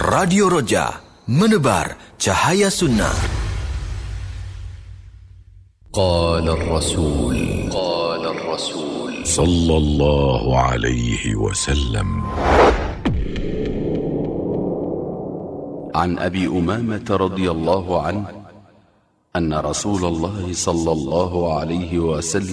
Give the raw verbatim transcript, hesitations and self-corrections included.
Radio Roja, menebar cahaya sunnah. قال الرسول قال الرسول صلى الله عليه وسلم. عن أبي أمامة رضي الله عنه أن رسول الله صلى الله عليه وسلم